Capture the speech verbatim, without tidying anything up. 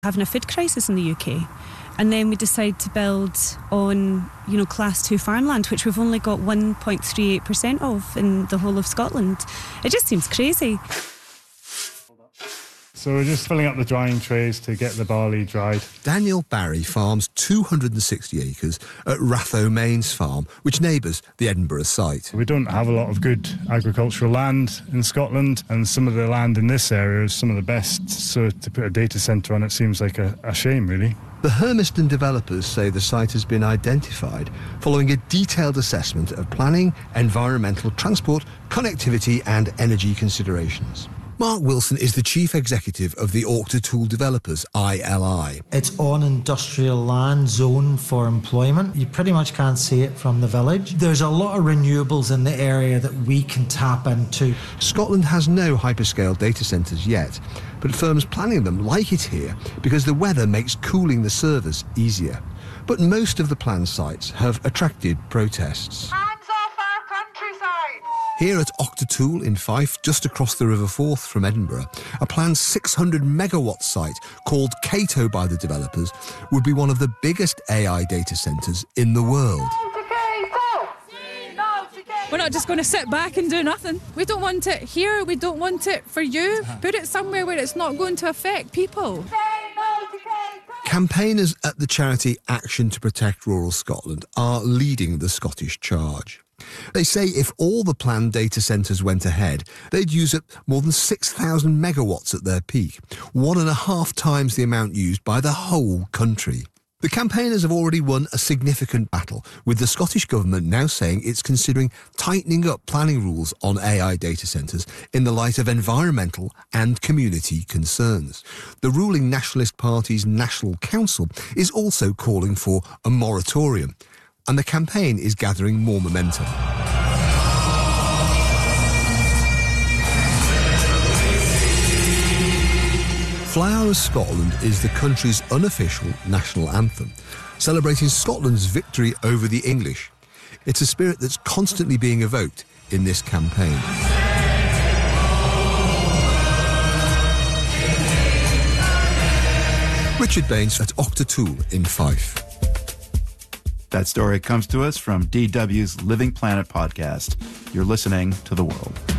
having a food crisis in the U K. And then we decide to build on, you know, class two farmland, which we've only got one point three eight percent of in the whole of Scotland. It just seems crazy. So we're just filling up the drying trays to get the barley dried. Daniel Barry farms two hundred sixty acres at Ratho Mains Farm, which neighbours the Edinburgh site. We don't have a lot of good agricultural land in Scotland, and some of the land in this area is some of the best, so to put a data centre on it seems like a, a shame, really. The Hermiston developers say the site has been identified following a detailed assessment of planning, environmental, transport, connectivity and energy considerations. Mark Wilson is the chief executive of the Auchtertool Developers, I L I. It's on industrial land zoned for employment. You pretty much can't see it from the village. There's a lot of renewables in the area that we can tap into. Scotland has no hyperscale data centres yet, but firms planning them like it here because the weather makes cooling the servers easier. But most of the planned sites have attracted protests. Here at Auchtertool in Fife, just across the River Forth from Edinburgh, a planned six hundred megawatt site called Cato by the developers would be one of the biggest A I data centres in the world. We're not just going to sit back and do nothing. We don't want it here, we don't want it for you. Put it somewhere where it's not going to affect people. Campaigners at the charity Action to Protect Rural Scotland are leading the Scottish charge. They say if all the planned data centres went ahead, they'd use up more than six thousand megawatts at their peak, one and a half times the amount used by the whole country. The campaigners have already won a significant battle, with the Scottish Government now saying it's considering tightening up planning rules on A I data centres in the light of environmental and community concerns. The ruling Nationalist Party's National Council is also calling for a moratorium, and the campaign is gathering more momentum. Fly Our Scotland is the country's unofficial national anthem, celebrating Scotland's victory over the English. It's a spirit that's constantly being evoked in this campaign. Richard Baines at Auchtertool in Fife. That story comes to us from D W's Living Planet podcast. You're listening to The World.